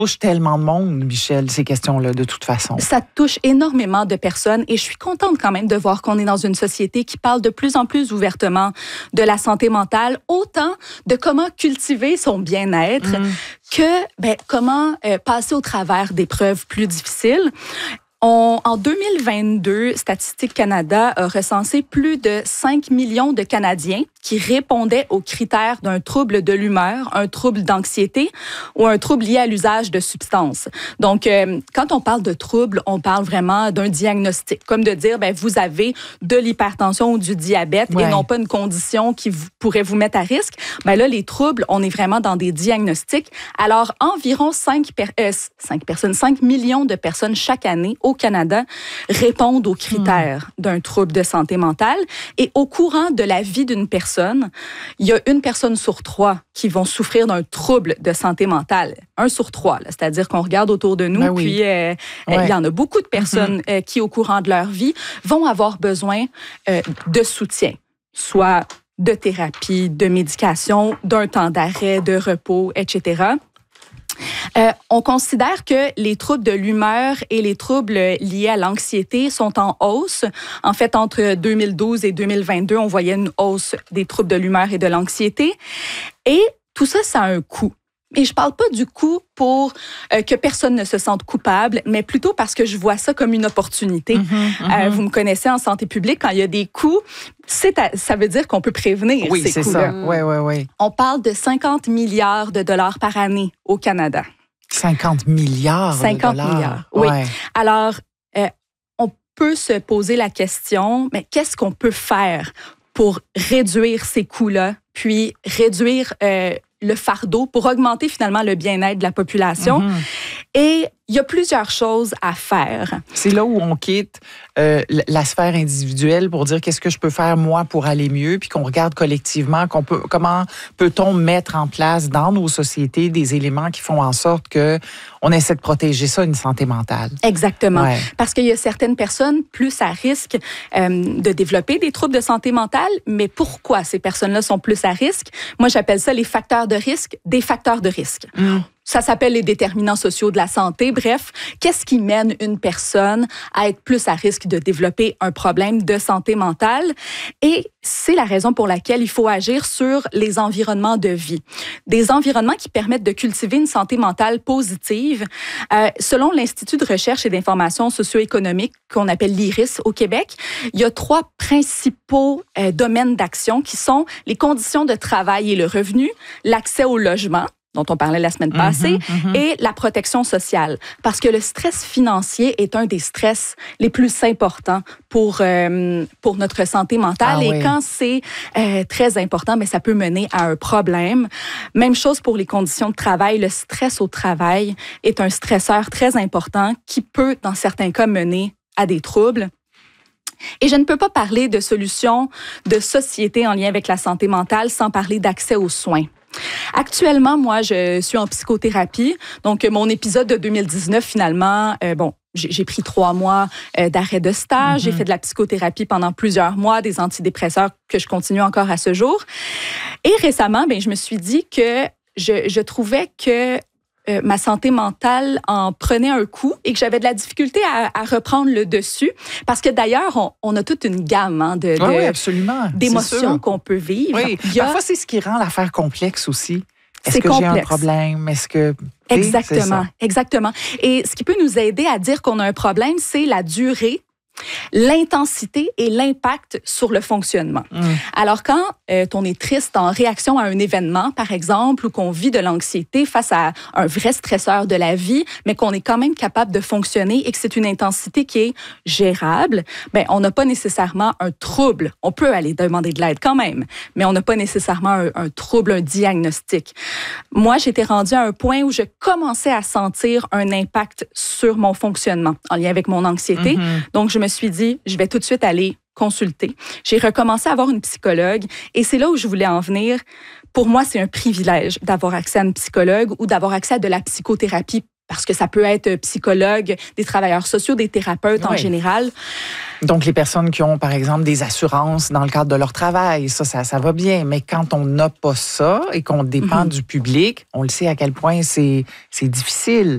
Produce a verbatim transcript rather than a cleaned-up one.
touche tellement de monde, Michel, ces questions-là, de toute façon. Ça touche énormément de personnes et je suis contente quand même de voir qu'on est dans une société qui parle de plus en plus ouvertement de la santé mentale, autant de comment cultiver son bien-être mmh. que ben, comment euh, passer au travers d'épreuves plus difficiles. On, en deux mille vingt-deux, Statistique Canada a recensé plus de cinq millions de Canadiens qui répondaient aux critères d'un trouble de l'humeur, un trouble d'anxiété ou un trouble lié à l'usage de substances. Donc, euh, quand on parle de trouble, on parle vraiment d'un diagnostic, comme de dire, ben, vous avez de l'hypertension ou du diabète ouais. et non pas une condition qui vous, pourrait vous mettre à risque. Ben là, les troubles, on est vraiment dans des diagnostics. Alors, environ cinq, per- euh, cinq personnes, cinq millions de personnes chaque année au Canada répondent aux critères mmh. d'un trouble de santé mentale. Et au courant de la vie d'une personne, il y a une personne sur trois qui vont souffrir d'un trouble de santé mentale. Un sur trois, là, c'est-à-dire qu'on regarde autour de nous, ben oui. puis euh, ouais. il y en a beaucoup de personnes mmh. euh, qui, au courant de leur vie, vont avoir besoin euh, de soutien, soit de thérapie, de médication, d'un temps d'arrêt, de repos, et cetera. Euh, on considère que les troubles de l'humeur et les troubles liés à l'anxiété sont en hausse. En fait, entre deux mille douze et deux mille vingt-deux, on voyait une hausse des troubles de l'humeur et de l'anxiété. Et tout ça, ça a un coût. Et je parle pas du coût pour euh, que personne ne se sente coupable, mais plutôt parce que je vois ça comme une opportunité. Mm-hmm, mm-hmm. Euh, vous me connaissez en santé publique, quand il y a des coûts, c'est à, ça veut dire qu'on peut prévenir oui, ces c'est coûts-là. Ça. Oui, oui, oui. On parle de cinquante milliards de dollars par année au Canada. cinquante milliards cinquante de dollars. milliards, oui. Ouais. Alors, euh, on peut se poser la question, mais qu'est-ce qu'on peut faire pour réduire ces coûts-là, puis réduire euh, le fardeau pour augmenter finalement le bien-être de la population. Mm-hmm. Et il y a plusieurs choses à faire. C'est là où on quitte euh, la sphère individuelle pour dire qu'est-ce que je peux faire moi pour aller mieux, puis qu'on regarde collectivement qu'on peut, comment peut-on mettre en place dans nos sociétés des éléments qui font en sorte que on essaie de protéger ça, une santé mentale. Exactement. Ouais. Parce qu'il y a certaines personnes plus à risque euh, de développer des troubles de santé mentale, mais pourquoi ces personnes-là sont plus à risque? Moi, j'appelle ça les facteurs de risque, des facteurs de risque. Mm. Ça s'appelle les déterminants sociaux de la santé. Bref, qu'est-ce qui mène une personne à être plus à risque de développer un problème de santé mentale? Et c'est la raison pour laquelle il faut agir sur les environnements de vie. Des environnements qui permettent de cultiver une santé mentale positive. Euh, selon l'Institut de recherche et d'information socio-économique qu'on appelle l'I R I S au Québec, il y a trois principaux euh, domaines d'action qui sont les conditions de travail et le revenu, l'accès au logement, dont on parlait la semaine passée, mm-hmm, mm-hmm. et la protection sociale. Parce que le stress financier est un des stress les plus importants pour, euh, pour notre santé mentale. Ah, et oui. quand c'est euh, très important, bien, ça peut mener à un problème. Même chose pour les conditions de travail. Le stress au travail est un stresseur très important qui peut, dans certains cas, mener à des troubles. Et je ne peux pas parler de solutions de société en lien avec la santé mentale sans parler d'accès aux soins. Actuellement, moi, je suis en psychothérapie. Donc, mon épisode de deux mille dix-neuf, finalement, euh, bon, j'ai, j'ai pris trois mois euh, d'arrêt de stage. Mm-hmm. J'ai fait de la psychothérapie pendant plusieurs mois, des antidépresseurs que je continue encore à ce jour. Et récemment, ben, je me suis dit que je, je trouvais que Euh, ma santé mentale en prenait un coup et que j'avais de la difficulté à, à reprendre le dessus. Parce que d'ailleurs, on, on a toute une gamme hein, de, de, oui, absolument. d'émotions qu'on peut vivre. Oui. Il y a... Parfois, c'est ce qui rend l'affaire complexe aussi. Est-ce c'est que complexe. j'ai un problème? Est-ce que... Exactement, exactement. Et ce qui peut nous aider à dire qu'on a un problème, c'est la durée, l'intensité et l'impact sur le fonctionnement. Mmh. Alors, quand euh, on est triste en réaction à un événement, par exemple, ou qu'on vit de l'anxiété face à un vrai stresseur de la vie, mais qu'on est quand même capable de fonctionner et que c'est une intensité qui est gérable, bien, on n'a pas nécessairement un trouble. On peut aller demander de l'aide quand même, mais on n'a pas nécessairement un, un trouble, un diagnostic. Moi, j'étais rendue à un point où je commençais à sentir un impact sur mon fonctionnement en lien avec mon anxiété. Mmh. Donc, je me suis dit, je vais tout de suite aller consulter. J'ai recommencé à avoir une psychologue et c'est là où je voulais en venir. Pour moi, c'est un privilège d'avoir accès à une psychologue ou d'avoir accès à de la psychothérapie parce que ça peut être psychologue, des travailleurs sociaux, des thérapeutes oui. en général. Donc, les personnes qui ont, par exemple, des assurances dans le cadre de leur travail, ça, ça, ça va bien. Mais quand on n'a pas ça et qu'on dépend mm-hmm. du public, on le sait à quel point c'est, c'est difficile.